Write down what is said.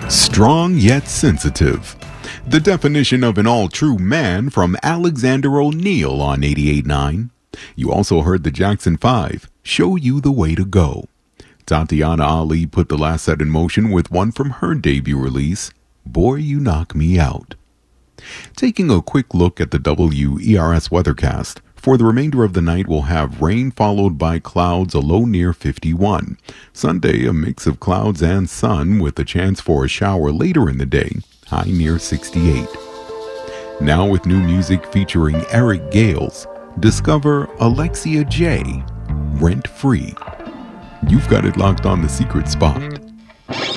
Strong yet sensitive. The definition of an all-true man from Alexander O'Neal on 88.9. You also heard the Jackson 5, Show You the Way to Go. Tatiana Ali put the last set in motion with one from her debut release, Boy You Knock Me Out. Taking a quick look at the WERS weathercast, for the remainder of the night we'll have rain followed by clouds, a low near 51. Sunday, a mix of clouds and sun with a chance for a shower later in the day, high near 68. Now with new music featuring Eric Gales, discover Alexia J, Rent Free. You've got it locked on The Secret Spot.